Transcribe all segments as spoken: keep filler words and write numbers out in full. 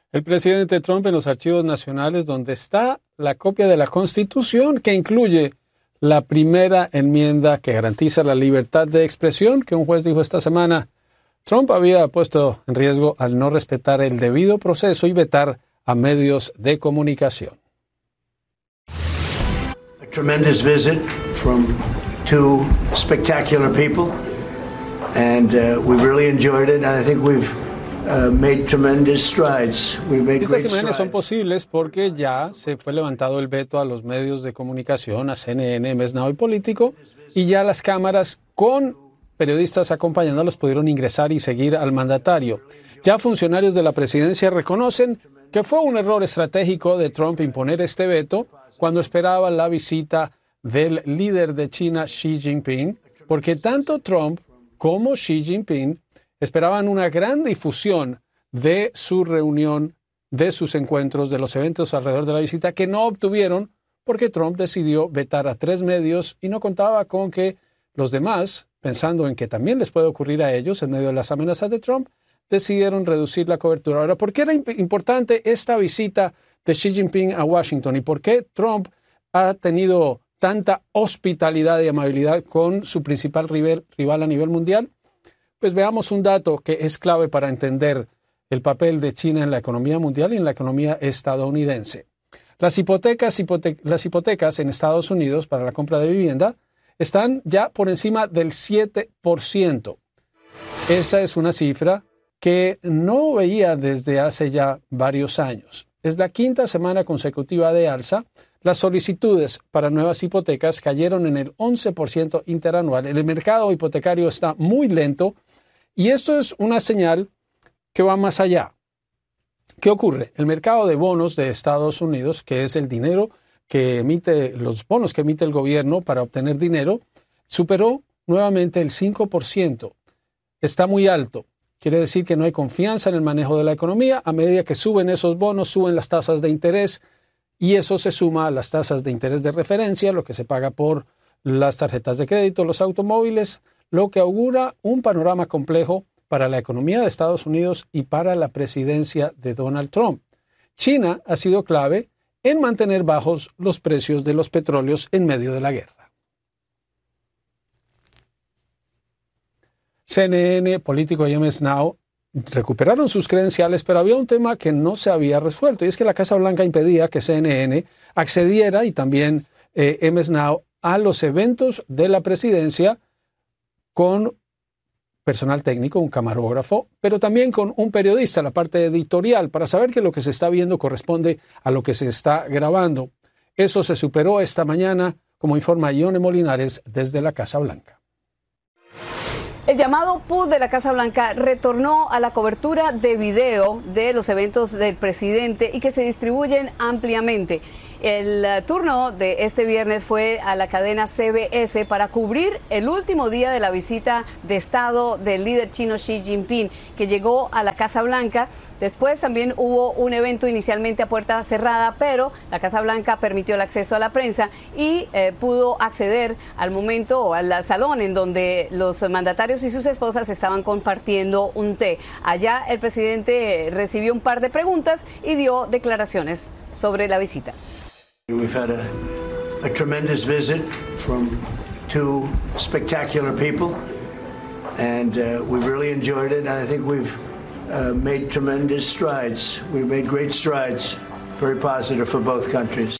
El presidente Trump en los archivos nacionales, donde está la copia de la Constitución que incluye la primera enmienda que garantiza la libertad de expresión, que un juez dijo esta semana, Trump había puesto en riesgo al no respetar el debido proceso y vetar a medios de comunicación. A tremendous visit from two spectacular people, and uh, we really enjoyed it, and I think we've uh, made tremendous strides. We've made Estas great imágenes son strides. posibles porque ya se fue levantado el veto a los medios de comunicación, a C N N, M S Now y Político, y ya las cámaras con periodistas acompañándolos pudieron ingresar y seguir al mandatario. Ya funcionarios de la presidencia reconocen que fue un error estratégico de Trump imponer este veto cuando esperaba la visita del líder de China, Xi Jinping, porque tanto Trump como Xi Jinping esperaban una gran difusión de su reunión, de sus encuentros, de los eventos alrededor de la visita, que no obtuvieron porque Trump decidió vetar a tres medios y no contaba con que los demás, pensando en que también les puede ocurrir a ellos en medio de las amenazas de Trump, decidieron reducir la cobertura. Ahora, ¿por qué era imp- importante esta visita de Xi Jinping a Washington y por qué Trump ha tenido tanta hospitalidad y amabilidad con su principal rival, rival a nivel mundial? Pues veamos un dato que es clave para entender el papel de China en la economía mundial y en la economía estadounidense. Las hipotecas, hipote- las hipotecas en Estados Unidos para la compra de vivienda están ya por encima del siete por ciento. Esa es una cifra que no veía desde hace ya varios años. Es la quinta semana consecutiva de alza. Las solicitudes para nuevas hipotecas cayeron en el once por ciento interanual. El mercado hipotecario está muy lento y esto es una señal que va más allá. ¿Qué ocurre? El mercado de bonos de Estados Unidos, que es el dinero que emite, los bonos que emite el gobierno para obtener dinero, superó nuevamente el cinco por ciento. Está muy alto. Quiere decir que no hay confianza en el manejo de la economía. A medida que suben esos bonos, suben las tasas de interés y eso se suma a las tasas de interés de referencia, lo que se paga por las tarjetas de crédito, los automóviles, lo que augura un panorama complejo para la economía de Estados Unidos y para la presidencia de Donald Trump. China ha sido clave en mantener bajos los precios de los petróleos en medio de la guerra. C N N, Político y M S Now recuperaron sus credenciales, pero había un tema que no se había resuelto, y es que la Casa Blanca impedía que C N N accediera, y también eh, M S Now, a los eventos de la presidencia con personal técnico, un camarógrafo, pero también con un periodista, la parte editorial, para saber que lo que se está viendo corresponde a lo que se está grabando. Eso se superó esta mañana, como informa Ione Molinares desde la Casa Blanca. El llamado P U D de la Casa Blanca retornó a la cobertura de video de los eventos del presidente y que se distribuyen ampliamente. El uh, turno de este viernes fue a la cadena C B S para cubrir el último día de la visita de Estado del líder chino Xi Jinping, que llegó a la Casa Blanca. Después también hubo un evento inicialmente a puerta cerrada, pero la Casa Blanca permitió el acceso a la prensa y eh, pudo acceder al momento o al salón en donde los mandatarios y sus esposas estaban compartiendo un té. Allá el presidente recibió un par de preguntas y dio declaraciones sobre la visita. We've had a, a tremendous visit from two spectacular people, and uh, we've really enjoyed it, and I think we've uh, made tremendous strides. We've made great strides, very positive for both countries.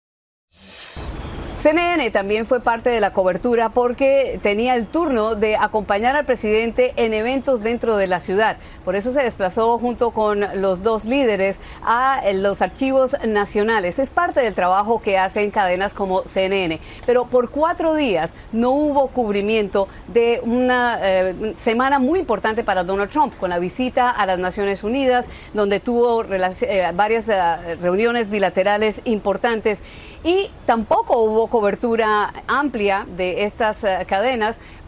C N N también fue parte de la cobertura porque tenía el turno de acompañar al presidente en eventos dentro de la ciudad. Por eso se desplazó junto con los dos líderes a los archivos nacionales. Es parte del trabajo que hacen cadenas como C N N. Pero por cuatro días no hubo cubrimiento de una eh, semana muy importante para Donald Trump, con la visita a las Naciones Unidas, donde tuvo eh, varias eh, reuniones bilaterales importantes. Y tampoco hubo cobertura amplia de estas uh, cadenas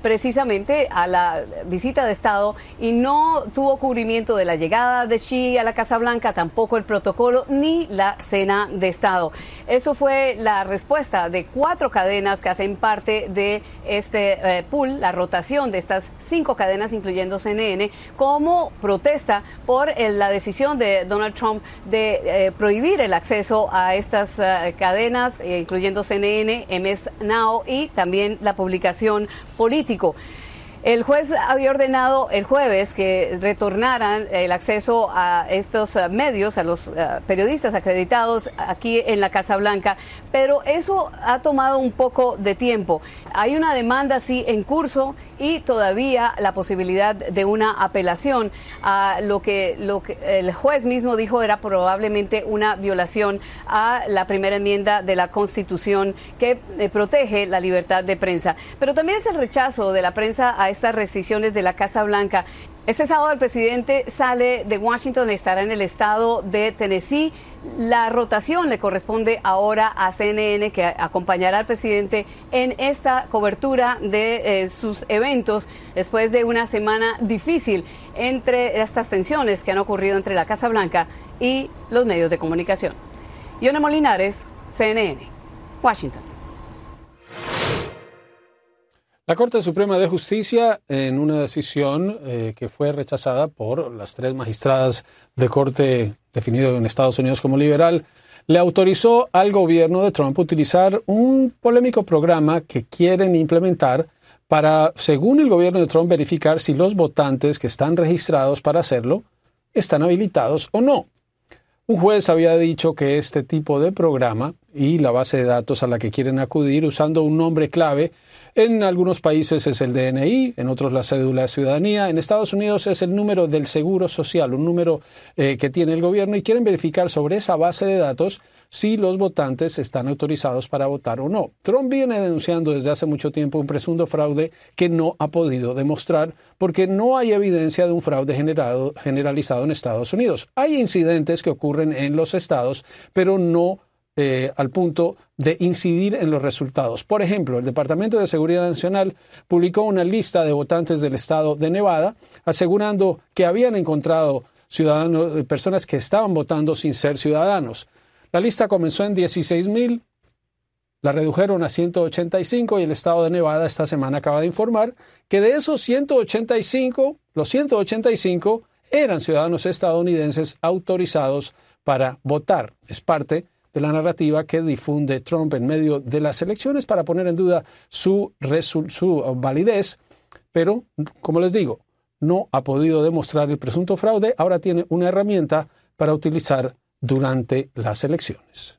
precisamente a la visita de Estado y no tuvo cubrimiento de la llegada de Xi a la Casa Blanca, tampoco el protocolo ni la cena de Estado. Eso fue la respuesta de cuatro cadenas que hacen parte de este eh, pool, la rotación de estas cinco cadenas, incluyendo C N N, como protesta por eh, la decisión de Donald Trump de eh, prohibir el acceso a estas eh, cadenas, eh, incluyendo C N N, M S Now y también la publicación Político. El juez había ordenado el jueves que retornaran el acceso a estos uh, medios, a los uh, periodistas acreditados aquí en la Casa Blanca, pero eso ha tomado un poco de tiempo. Hay una demanda, sí, en curso y todavía la posibilidad de una apelación a lo que, lo que el juez mismo dijo era probablemente una violación a la primera enmienda de la Constitución que eh, protege la libertad de prensa. Pero también es el rechazo de la prensa a estas restricciones de la Casa Blanca. Este sábado el presidente sale de Washington y estará en el estado de Tennessee. La rotación le corresponde ahora a C N N, que acompañará al presidente en esta cobertura de eh, sus eventos después de una semana difícil entre estas tensiones que han ocurrido entre la Casa Blanca y los medios de comunicación. Yona Molinares, C N N, Washington. La Corte Suprema de Justicia, en una decisión eh, que fue rechazada por las tres magistradas de corte definido en Estados Unidos como liberal, le autorizó al gobierno de Trump utilizar un polémico programa que quieren implementar para, según el gobierno de Trump, verificar si los votantes que están registrados para hacerlo están habilitados o no. Un juez había dicho que este tipo de programa y la base de datos a la que quieren acudir usando un nombre clave, en algunos países es el D N I, en otros la cédula de ciudadanía, en Estados Unidos es el número del seguro social, un número eh, que tiene el gobierno, y quieren verificar sobre esa base de datos si los votantes están autorizados para votar o no. Trump viene denunciando desde hace mucho tiempo un presunto fraude que no ha podido demostrar porque no hay evidencia de un fraude generado, generalizado en Estados Unidos. Hay incidentes que ocurren en los estados, pero no Eh, al punto de incidir en los resultados. Por ejemplo, el Departamento de Seguridad Nacional publicó una lista de votantes del estado de Nevada, asegurando que habían encontrado ciudadanos, personas que estaban votando sin ser ciudadanos. La lista comenzó en dieciséis mil, la redujeron a ciento ochenta y cinco y el estado de Nevada esta semana acaba de informar que de esos ciento ochenta y cinco, los ciento ochenta y cinco eran ciudadanos estadounidenses autorizados para votar. Es parte de la narrativa que difunde Trump en medio de las elecciones para poner en duda su, su validez, pero, como les digo, no ha podido demostrar el presunto fraude, ahora tiene una herramienta para utilizar durante las elecciones.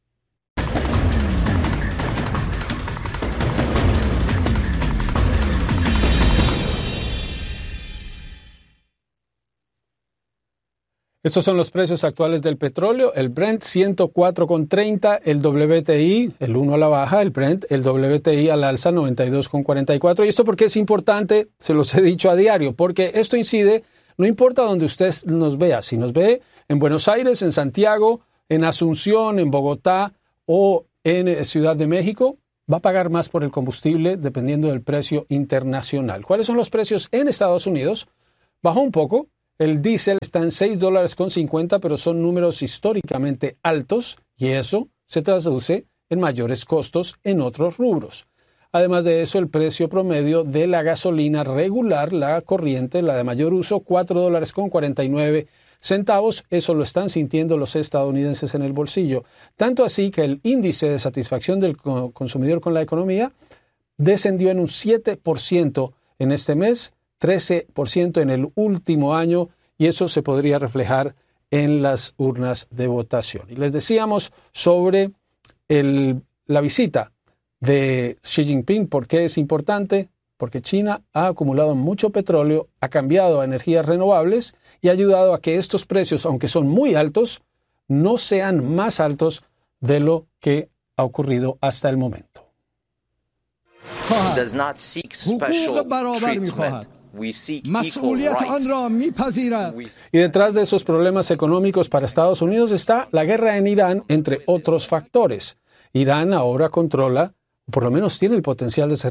Estos son los precios actuales del petróleo. El Brent ciento cuatro con treinta, el W T I, el uno a la baja, el Brent, el W T I al alza noventa y dos con cuarenta y cuatro. Y esto porque es importante, se los he dicho a diario, porque esto incide, no importa donde usted nos vea, si nos ve en Buenos Aires, en Santiago, en Asunción, en Bogotá o en Ciudad de México, va a pagar más por el combustible dependiendo del precio internacional. ¿Cuáles son los precios en Estados Unidos? Bajó un poco. El diésel está en seis dólares con cincuenta, pero son números históricamente altos y eso se traduce en mayores costos en otros rubros. Además de eso, el precio promedio de la gasolina regular, la corriente, la de mayor uso, cuatro dólares con cuarenta y nueve centavos. Eso lo están sintiendo los estadounidenses en el bolsillo. Tanto así que el índice de satisfacción del consumidor con la economía descendió en un siete por ciento en este mes, trece por ciento en el último año, y eso se podría reflejar en las urnas de votación. Y les decíamos sobre el, la visita de Xi Jinping. ¿Por qué es importante? Porque China ha acumulado mucho petróleo, ha cambiado a energías renovables y ha ayudado a que estos precios, aunque son muy altos, no sean más altos de lo que ha ocurrido hasta el momento. Does not seek special treatment. We seek equal rights. Y detrás de esos problemas económicos para Estados Unidos está la guerra en Irán, entre otros factores. Irán ahora controla, por lo menos tiene el potencial de cerrar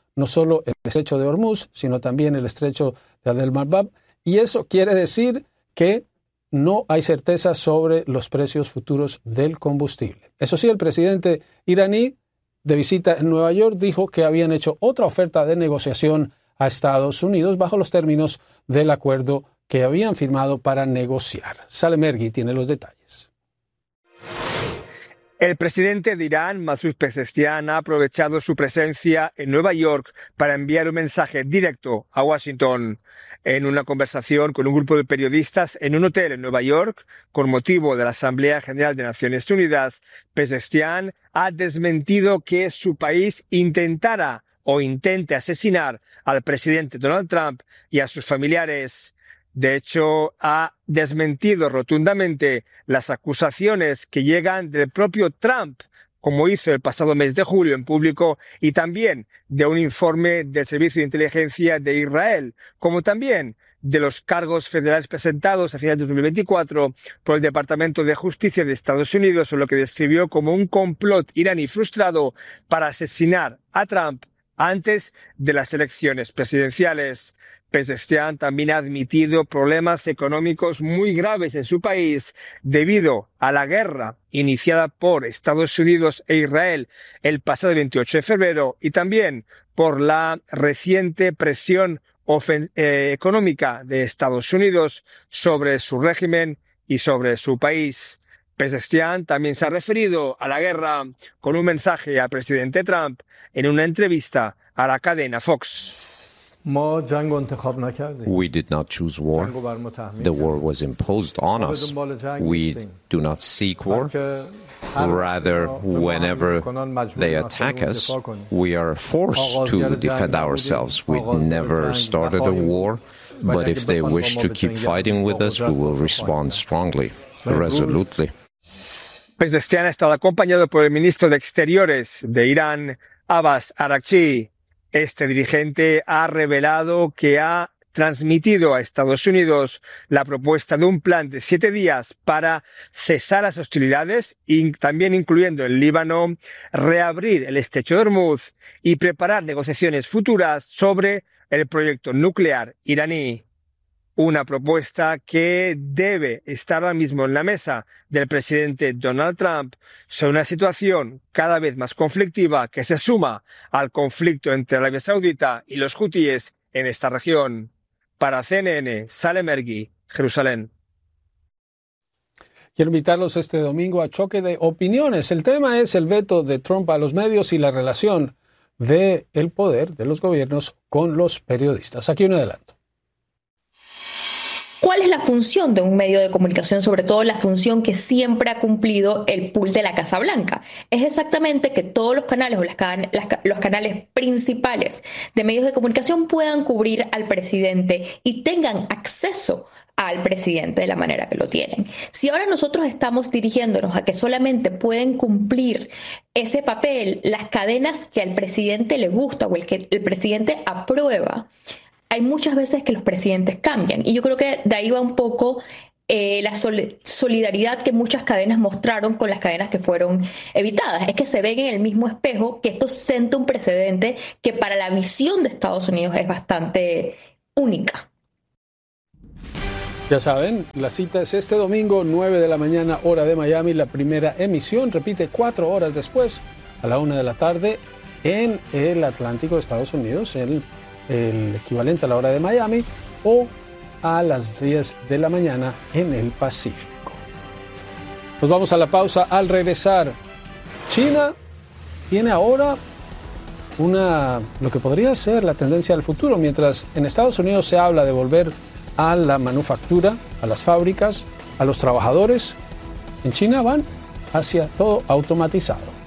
no solo el estrecho de Hormuz, sino también el estrecho de Bab el-Mandeb, y eso quiere decir que no hay certeza sobre los precios futuros del combustible. Eso sí, el presidente iraní, de visita en Nueva York, dijo que habían hecho otra oferta de negociación a Estados Unidos bajo los términos del acuerdo que habían firmado para negociar. Salem Ergui tiene los detalles. El presidente de Irán, Masoud Pezeshkian, ha aprovechado su presencia en Nueva York para enviar un mensaje directo a Washington. En una conversación con un grupo de periodistas en un hotel en Nueva York, con motivo de la Asamblea General de Naciones Unidas, Pezeshkian ha desmentido que su país intentara o intente asesinar al presidente Donald Trump y a sus familiares. De hecho, ha desmentido rotundamente las acusaciones que llegan del propio Trump, como hizo el pasado mes de julio en público, y también de un informe del Servicio de Inteligencia de Israel, como también de los cargos federales presentados a finales de dos mil veinticuatro por el Departamento de Justicia de Estados Unidos, en lo que describió como un complot iraní frustrado para asesinar a Trump antes de las elecciones presidenciales. Pezeshkian también ha admitido problemas económicos muy graves en su país debido a la guerra iniciada por Estados Unidos e Israel el pasado veintiocho de febrero y también por la reciente presión ofen- eh, económica de Estados Unidos sobre su régimen y sobre su país. Pezeshkian también se ha referido a la guerra con un mensaje al presidente Trump en una entrevista a la cadena Fox. We did not choose war. The war was imposed on us. We do not seek war. Rather, whenever they attack us, we are forced to defend ourselves. We never started a war, but if they wish to keep fighting with us, we will respond strongly, resolutely. Pezeshkian ha estado acompañado por el ministro de Exteriores de Irán, Abbas Araghchi. Este dirigente ha revelado que ha transmitido a Estados Unidos la propuesta de un plan de siete días para cesar las hostilidades y también incluyendo el Líbano, reabrir el estrecho de Hormuz y preparar negociaciones futuras sobre el proyecto nuclear iraní. Una propuesta que debe estar ahora mismo en la mesa del presidente Donald Trump sobre una situación cada vez más conflictiva que se suma al conflicto entre Arabia Saudita y los hutíes en esta región. Para C N N, Salem Ergui, Jerusalén. Quiero invitarlos este domingo a Choque de Opiniones. El tema es el veto de Trump a los medios y la relación del poder de los gobiernos con los periodistas. Aquí un adelanto. ¿Cuál es la función de un medio de comunicación? Sobre todo la función que siempre ha cumplido el pool de la Casa Blanca. Es exactamente que todos los canales o las can- las, los canales principales de medios de comunicación puedan cubrir al presidente y tengan acceso al presidente de la manera que lo tienen. Si ahora nosotros estamos dirigiéndonos a que solamente pueden cumplir ese papel las cadenas que al presidente le gusta o el que el presidente aprueba, hay muchas veces que los presidentes cambian. Y yo creo que de ahí va un poco eh, la sol- solidaridad que muchas cadenas mostraron con las cadenas que fueron evitadas. Es que se ven en el mismo espejo que esto sienta un precedente que para la visión de Estados Unidos es bastante única. Ya saben, la cita es este domingo, nueve de la mañana, hora de Miami. La primera emisión repite cuatro horas después, a la una de la tarde, en el Atlántico de Estados Unidos, en el equivalente a la hora de Miami, o a las diez de la mañana en el Pacífico. Nos vamos a la pausa. Al regresar, China tiene ahora una, lo que podría ser la tendencia del futuro, mientras en Estados Unidos se habla de volver a la manufactura, a las fábricas, a los trabajadores. En China van hacia todo automatizado.